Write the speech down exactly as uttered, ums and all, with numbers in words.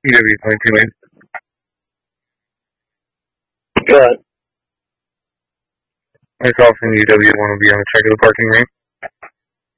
E W twenty-two, man. Good. My call from U W one will be on the track of the parking ring.